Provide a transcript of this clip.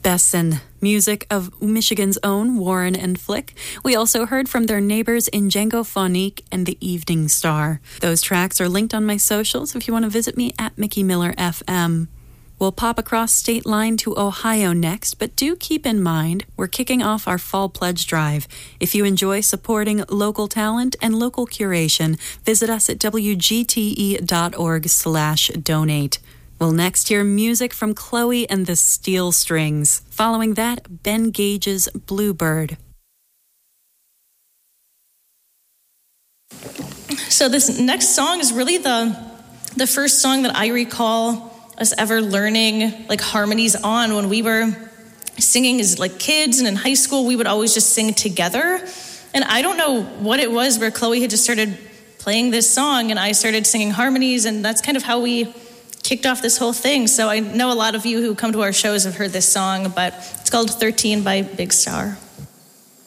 Besson, music of Michigan's own Warren and Flick. We also heard from their neighbors in Django Phonique and The Evening Star. Those tracks are linked on my socials if you want to visit me at Mickey Miller FM. We'll pop across state line to Ohio next, but do keep in mind we're kicking off our fall pledge drive. If you enjoy supporting local talent and local curation, visit us at wgte.org/donate. We'll next hear music from Chloe and the Steel Strings. Following that, Ben Gage's Bluebird. So this next song is really the first song that I recall us ever learning like harmonies on. When we were singing as like kids and in high school, we would always just sing together. And I don't know what it was where Chloe had just started playing this song and I started singing harmonies, and that's kind of how we kicked off this whole thing. So I know a lot of you who come to our shows have heard this song, but it's called 13 by Big Star.